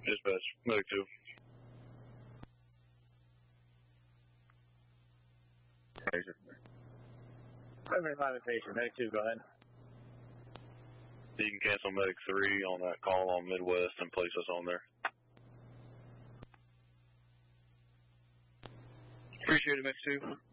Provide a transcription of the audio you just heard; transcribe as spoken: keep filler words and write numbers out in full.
Dispatch, Medic two. Major. Primary modification, Medic two, go ahead. You can cancel Medic three on that call on Midwest and place us on there. Appreciate it, Medic two.